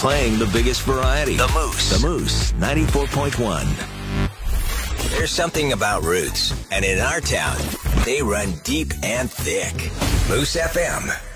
playing the biggest variety. The Moose 94.1. There's something about roots, and in our town, they run deep and thick. Moose FM.